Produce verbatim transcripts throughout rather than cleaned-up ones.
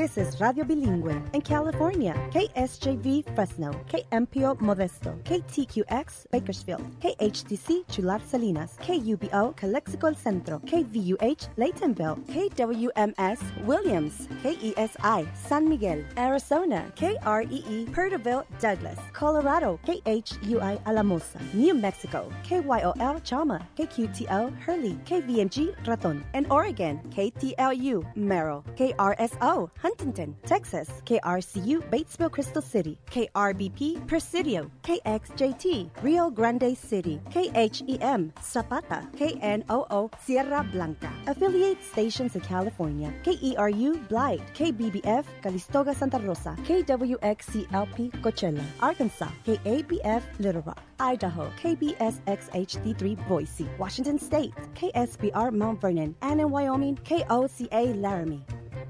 This is Radio Bilingüe in California, K S J V Fresno, K M P O Modesto, K T Q X Bakersfield, K H T C Chular Salinas, K U B O Calexico El Centro, K V U H Laytonville, K W M S Williams, K E S I San Miguel, Arizona, K R E E Perterville Douglas, Colorado, K H U I Alamosa, New Mexico, K Y O L Chama, K Q T O Hurley, K V M G Raton, and Oregon, K T L U Merrill, K R S O Huntington, Texas, K R C U Batesville Crystal City, K R B P Presidio, K X J T Rio Grande City, K H E M Zapata, K N O O Sierra Blanca, affiliate stations in California, K E R U Blythe, K B B F Calistoga Santa Rosa, K W X C L P Coachella, Arkansas, K A B F Little Rock, Idaho, K B S X H D three Boise, Washington State, K S B R Mount Vernon, and in Wyoming, K O C A Laramie.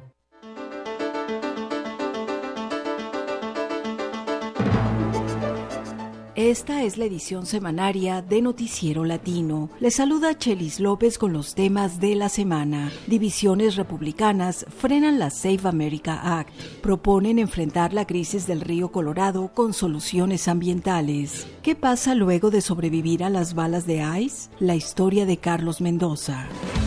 Esta es la edición semanaria de Noticiero Latino. Les saluda Chelis López con los temas de la semana. Divisiones republicanas frenan la Save America Act. Proponen enfrentar la crisis del río Colorado con soluciones ambientales. ¿Qué pasa luego de sobrevivir a las balas de ICE? La historia de Carlos Mendoza.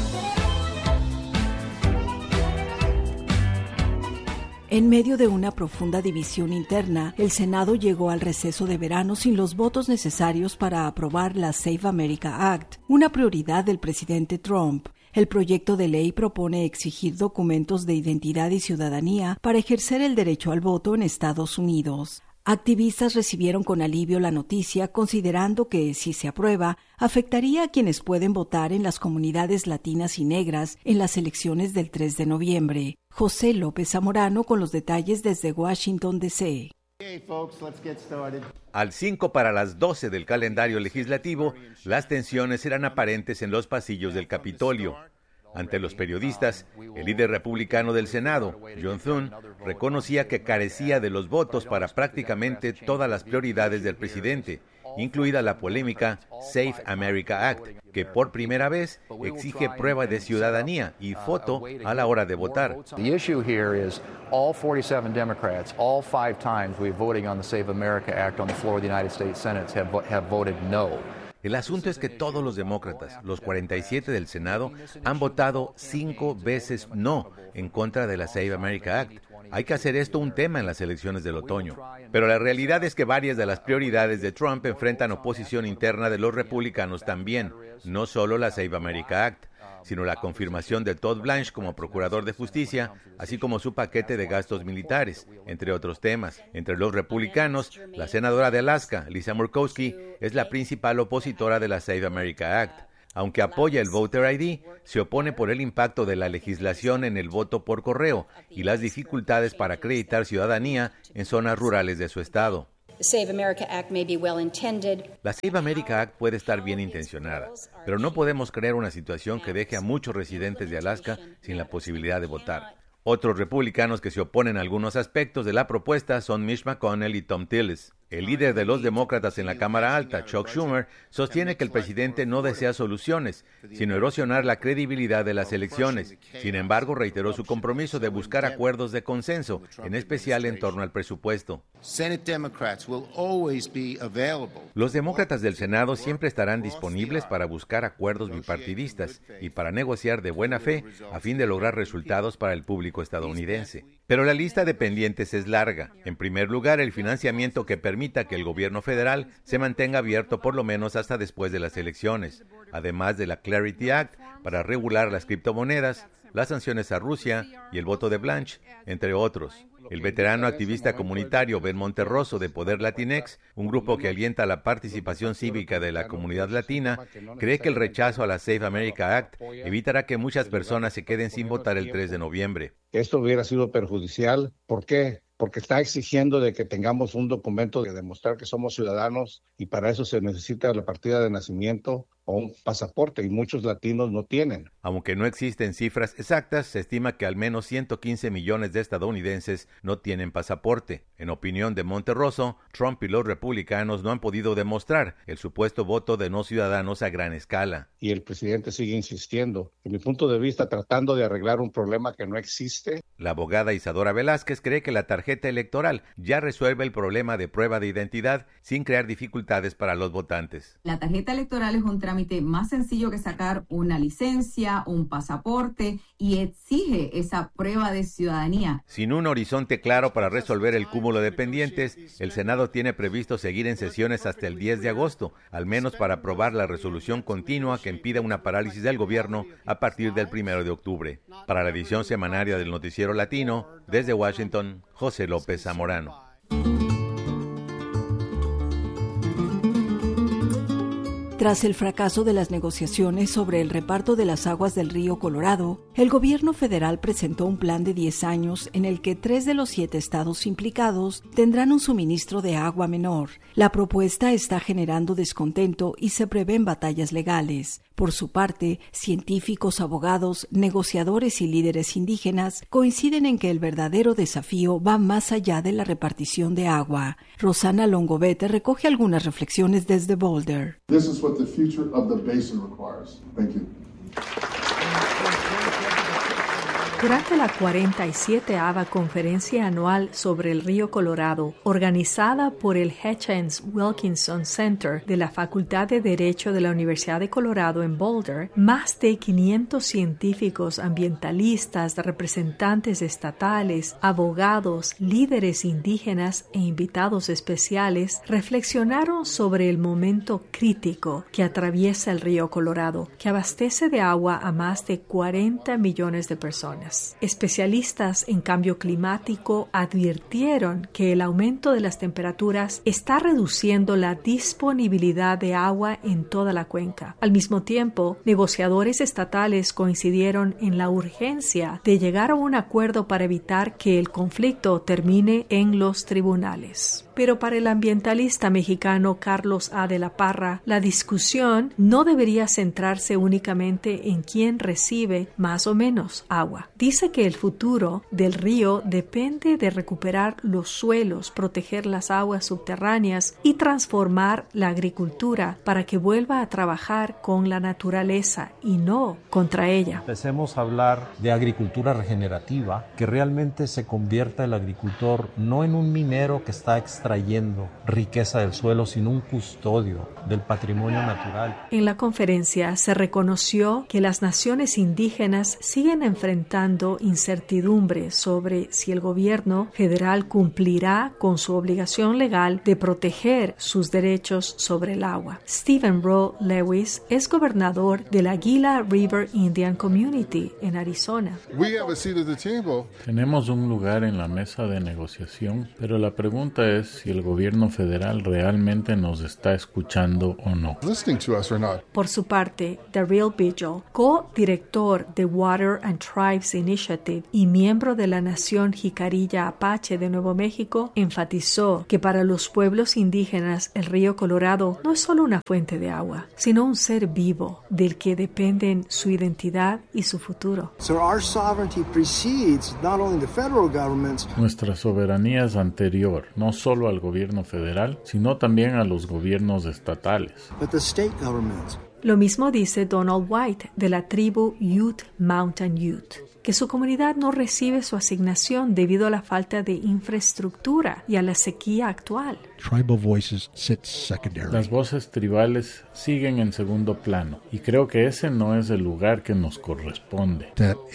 En medio de una profunda división interna, el Senado llegó al receso de verano sin los votos necesarios para aprobar la Save America Act, una prioridad del presidente Trump. El proyecto de ley propone exigir documentos de identidad y ciudadanía para ejercer el derecho al voto en Estados Unidos. Activistas recibieron con alivio la noticia, considerando que, si se aprueba, afectaría a quienes pueden votar en las comunidades latinas y negras en las elecciones del tres de noviembre. José López Zamorano con los detalles desde Washington, D C Okay, folks, let's get started. Al cinco para las doce del calendario legislativo, las tensiones eran aparentes en los pasillos del Capitolio. Ante los periodistas, el líder republicano del Senado, John Thune, reconocía que carecía de los votos para prácticamente todas las prioridades del presidente, incluida la polémica Save America Act, que por primera vez exige prueba de ciudadanía y foto a la hora de votar. The issue here is all forty-seven Democrats, all five times we're voting on the Save America Act on the floor of the United States Senate have, have voted no. El asunto es que todos los demócratas, los cuarenta y siete del Senado, han votado cinco veces no en contra de la Save America Act. Hay que hacer esto un tema en las elecciones del otoño. Pero la realidad es que varias de las prioridades de Trump enfrentan oposición interna de los republicanos también, no solo la Save America Act, sino la confirmación de Todd Blanche como procurador de justicia, así como su paquete de gastos militares, entre otros temas. Entre los republicanos, la senadora de Alaska, Lisa Murkowski, es la principal opositora de la Save America Act. Aunque apoya el Voter I D, se opone por el impacto de la legislación en el voto por correo y las dificultades para acreditar ciudadanía en zonas rurales de su estado. The Save America Act may be well intended. La Save America Act puede estar bien intencionada, pero no podemos crear una situación que deje a muchos residentes de Alaska sin la posibilidad de votar. Otros republicanos que se oponen a algunos aspectos de la propuesta son Mitch McConnell y Thom Tillis. El líder de los demócratas en la Cámara Alta, Chuck Schumer, sostiene que el presidente no desea soluciones, sino erosionar la credibilidad de las elecciones. Sin embargo, reiteró su compromiso de buscar acuerdos de consenso, en especial en torno al presupuesto. Los demócratas del Senado siempre estarán disponibles para buscar acuerdos bipartidistas y para negociar de buena fe a fin de lograr resultados para el público estadounidense. Pero la lista de pendientes es larga. En primer lugar, el financiamiento que permita que el gobierno federal se mantenga abierto por lo menos hasta después de las elecciones, además de la Clarity Act para regular las criptomonedas, las sanciones a Rusia y el voto de Blanche, entre otros. El veterano activista comunitario Ben Monterroso de Poder Latinex, un grupo que alienta la participación cívica de la comunidad latina, cree que el rechazo a la Save America Act evitará que muchas personas se queden sin votar el tres de noviembre. Esto hubiera sido perjudicial. ¿Por qué? Porque está exigiendo de que tengamos un documento de demostrar que somos ciudadanos y para eso se necesita la partida de nacimiento o un pasaporte, y muchos latinos no tienen. Aunque no existen cifras exactas, se estima que al menos ciento quince millones de estadounidenses no tienen pasaporte. En opinión de Monterroso, Trump y los republicanos no han podido demostrar el supuesto voto de no ciudadanos a gran escala. Y el presidente sigue insistiendo. En mi punto de vista, tratando de arreglar un problema que no existe. La abogada Isadora Velázquez cree que la tarjeta electoral ya resuelve el problema de prueba de identidad sin crear dificultades para los votantes. La tarjeta electoral es un trámite más sencillo que sacar una licencia, un pasaporte, y exige esa prueba de ciudadanía. Sin un horizonte claro para resolver el cúmulo de pendientes, el Senado tiene previsto seguir en sesiones hasta el diez de agosto, al menos para aprobar la resolución continua que impida una parálisis del gobierno a partir del primero de octubre. Para la edición semanaria del Noticiero Latino, desde Washington, José López Zamorano. Tras el fracaso de las negociaciones sobre el reparto de las aguas del río Colorado, el gobierno federal presentó un plan de diez años en el que tres de los siete estados implicados tendrán un suministro de agua menor. La propuesta está generando descontento y se prevén batallas legales. Por su parte, científicos, abogados, negociadores y líderes indígenas coinciden en que el verdadero desafío va más allá de la repartición de agua. Rosana Longobete recoge algunas reflexiones desde Boulder. This is what the future of the basin requires. Thank you. Durante la cuarenta y séptima Conferencia Anual sobre el Río Colorado, organizada por el Hitchens Wilkinson Center de la Facultad de Derecho de la Universidad de Colorado en Boulder, más de quinientos científicos ambientalistas, representantes estatales, abogados, líderes indígenas e invitados especiales reflexionaron sobre el momento crítico que atraviesa el río Colorado, que abastece de agua a más de cuarenta millones de personas. Especialistas en cambio climático advirtieron que el aumento de las temperaturas está reduciendo la disponibilidad de agua en toda la cuenca. Al mismo tiempo, negociadores estatales coincidieron en la urgencia de llegar a un acuerdo para evitar que el conflicto termine en los tribunales. Pero para el ambientalista mexicano Carlos A. de la Parra, la discusión no debería centrarse únicamente en quién recibe más o menos agua. Dice que el futuro del río depende de recuperar los suelos, proteger las aguas subterráneas y transformar la agricultura para que vuelva a trabajar con la naturaleza y no contra ella. Empecemos a hablar de agricultura regenerativa, que realmente se convierta el agricultor no en un minero que está extrayendo riqueza del suelo, sino un custodio del patrimonio natural. En la conferencia se reconoció que las naciones indígenas siguen enfrentando incertidumbre sobre si el gobierno federal cumplirá con su obligación legal de proteger sus derechos sobre el agua. Stephen Roe Lewis es gobernador de la Gila River Indian Community en Arizona. Tenemos un lugar en la mesa de negociación, pero la pregunta es si el gobierno federal realmente nos está escuchando o no. Por su parte, Daryl Vigil, co-director de Water and Tribes Initiative y miembro de la Nación Jicarilla Apache de Nuevo México, enfatizó que para los pueblos indígenas el río Colorado no es solo una fuente de agua, sino un ser vivo del que dependen su identidad y su futuro. Nuestra soberanía es anterior, no solo al gobierno federal, sino también a los gobiernos estatales. Lo mismo dice Donald White de la tribu Ute Mountain Ute, que su comunidad no recibe su asignación debido a la falta de infraestructura y a la sequía actual. Las voces tribales siguen en segundo plano y creo que ese no es el lugar que nos corresponde.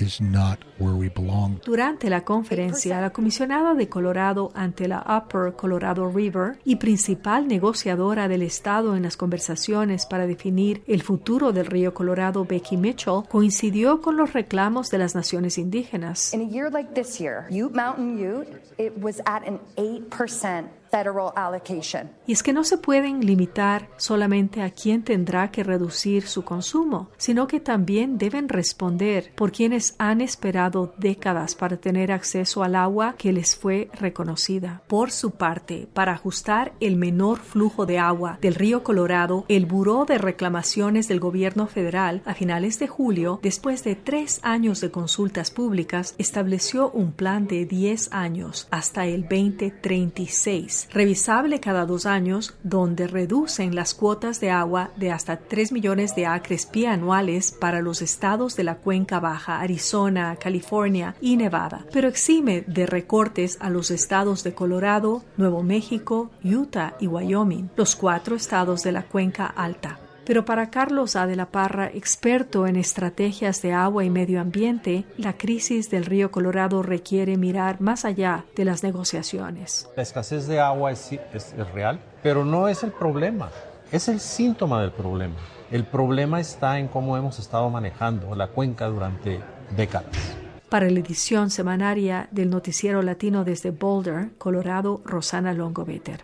Durante la conferencia, la comisionada de Colorado ante la Upper Colorado River y principal negociadora del estado en las conversaciones para definir el futuro del río Colorado, Becky Mitchell, coincidió con los reclamos de las naciones indígenas. In a year like this year, Ute Mountain Ute, it was at an eight percent federal allocation. Y es que no se pueden limitar solamente a quién tendrá que reducir su consumo, sino que también deben responder por quienes han esperado décadas para tener acceso al agua que les fue reconocida. Por su parte, para ajustar el menor flujo de agua del río Colorado, el Buró de Reclamaciones del Gobierno Federal, a finales de julio, después de tres años de consultas públicas, estableció un plan de diez años hasta el veinte treinta y seis, revisable cada dos años, donde reducen las cuotas de agua de hasta tres millones de acres pie anuales para los estados de la Cuenca Baja, Arizona, California y Nevada, pero exime de recortes a los estados de Colorado, Nuevo México, Utah y Wyoming, los cuatro estados de la Cuenca Alta. Pero para Carlos A. de la Parra, experto en estrategias de agua y medio ambiente, la crisis del río Colorado requiere mirar más allá de las negociaciones. La escasez de agua es, es, es real, pero no es el problema, es el síntoma del problema. El problema está en cómo hemos estado manejando la cuenca durante décadas. Para la edición semanaria del Noticiero Latino desde Boulder, Colorado, Rosana Longoveter.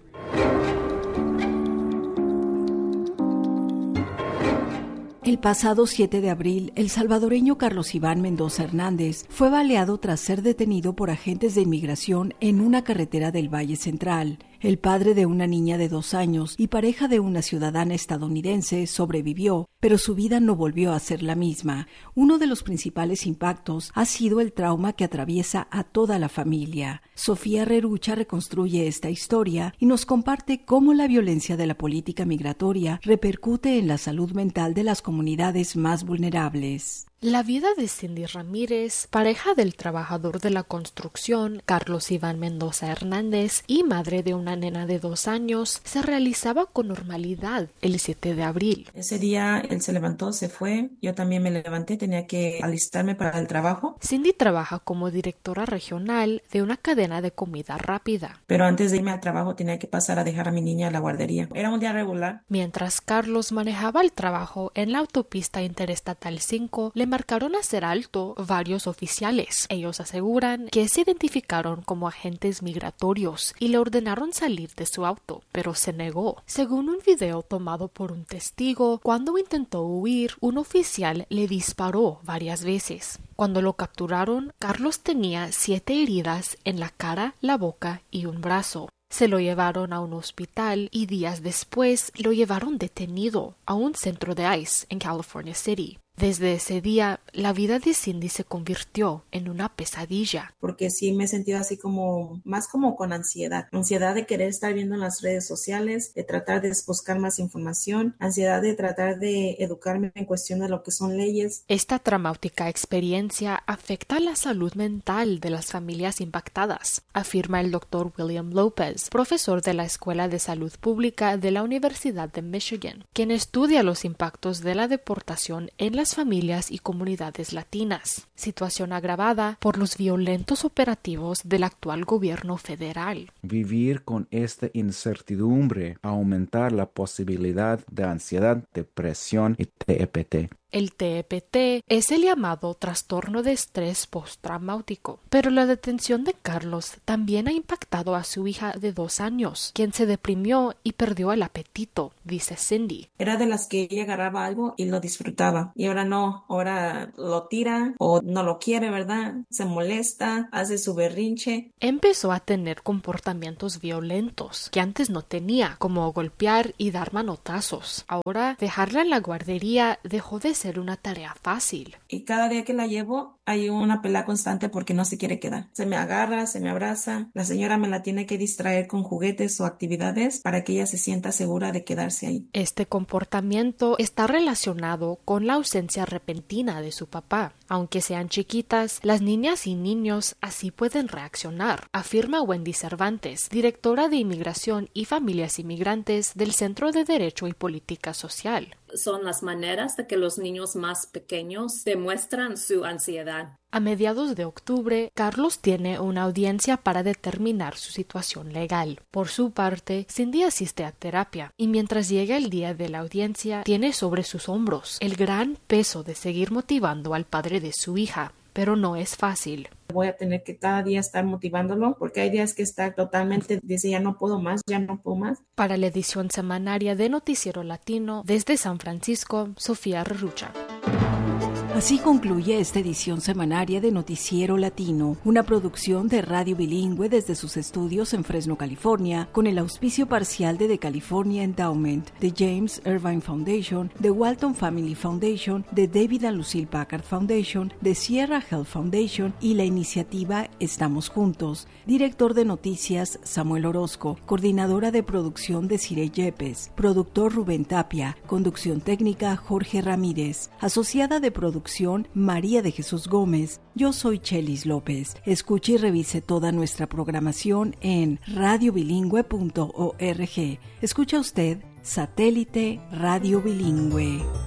El pasado siete de abril, el salvadoreño Carlos Iván Mendoza Hernández fue baleado tras ser detenido por agentes de inmigración en una carretera del Valle Central. El padre de una niña de dos años y pareja de una ciudadana estadounidense sobrevivió, pero su vida no volvió a ser la misma. Uno de los principales impactos ha sido el trauma que atraviesa a toda la familia. Sofía Rerucha reconstruye esta historia y nos comparte cómo la violencia de la política migratoria repercute en la salud mental de las comunidades más vulnerables. La vida de Cindy Ramírez, pareja del trabajador de la construcción Carlos Iván Mendoza Hernández y madre de una nena de dos años, se realizaba con normalidad el siete de abril. Ese día él se levantó, se fue, yo también me levanté, tenía que alistarme para el trabajo. Cindy trabaja como directora regional de una cadena de comida rápida. Pero antes de irme al trabajo tenía que pasar a dejar a mi niña a la guardería. Era un día regular. Mientras Carlos manejaba el trabajo en la autopista Interestatal cinco, le marcaron hacer alto varios oficiales. Ellos aseguran que se identificaron como agentes migratorios y le ordenaron salir de su auto, pero se negó. Según un video tomado por un testigo, cuando intentó huir, un oficial le disparó varias veces. Cuando lo capturaron, Carlos tenía siete heridas en la cara, la boca y un brazo. Se lo llevaron a un hospital y días después lo llevaron detenido a un centro de ICE en California City. Desde ese día, la vida de Cindy se convirtió en una pesadilla. Porque sí me he sentido así como, más como con ansiedad. Ansiedad de querer estar viendo en las redes sociales, de tratar de buscar más información, ansiedad de tratar de educarme en cuestión de lo que son leyes. Esta traumática experiencia afecta la salud mental de las familias impactadas, afirma el doctor William Lopez, profesor de la Escuela de Salud Pública de la Universidad de Michigan, quien estudia los impactos de la deportación en la familias y comunidades latinas, situación agravada por los violentos operativos del actual gobierno federal. Vivir con esta incertidumbre aumenta la posibilidad de ansiedad, depresión y T E P T. El T E P T es el llamado trastorno de estrés postraumático, pero la detención de Carlos también ha impactado a su hija de dos años, quien se deprimió y perdió el apetito, dice Cindy. Era de las que ella agarraba algo y lo disfrutaba, y ahora no, ahora lo tira o no lo quiere, ¿verdad? Se molesta, hace su berrinche. Empezó a tener comportamientos violentos que antes no tenía, como golpear y dar manotazos. Ahora, dejarla en la guardería dejó de ser una tarea fácil. Y cada día que la llevo hay una pelea constante porque no se quiere quedar. Se me agarra, se me abraza. La señora me la tiene que distraer con juguetes o actividades para que ella se sienta segura de quedarse ahí. Este comportamiento está relacionado con la ausencia repentina de su papá. Aunque sean chiquitas, las niñas y niños así pueden reaccionar, afirma Wendy Cervantes, directora de Inmigración y Familias Inmigrantes del Centro de Derecho y Política Social. Son las maneras de que los niños más pequeños demuestran su ansiedad. A mediados de octubre, Carlos tiene una audiencia para determinar su situación legal. Por su parte, Cindy asiste a terapia y mientras llega el día de la audiencia, tiene sobre sus hombros el gran peso de seguir motivando al padre de su hija. Pero no es fácil. voy a tener que cada día estar motivándolo, porque hay días que está totalmente, dice ya no puedo más, ya no puedo más. Para la edición semanaria de Noticiero Latino, desde San Francisco, Sofía Rerrucha. Así concluye esta edición semanaria de Noticiero Latino, una producción de Radio Bilingüe desde sus estudios en Fresno, California, con el auspicio parcial de The California Endowment, de James Irvine Foundation, de Walton Family Foundation, de David and Lucille Packard Foundation, de Sierra Health Foundation y la iniciativa Estamos Juntos. Director de Noticias, Samuel Orozco. Coordinadora de producción, Desiree Yepes. Productor, Rubén Tapia. Conducción técnica, Jorge Ramírez. Asociada de producción, María de Jesús Gómez. Yo soy Chelis López. Escuche y revise toda nuestra programación en radio bilingüe punto org. Escucha usted Satélite Radio Bilingüe.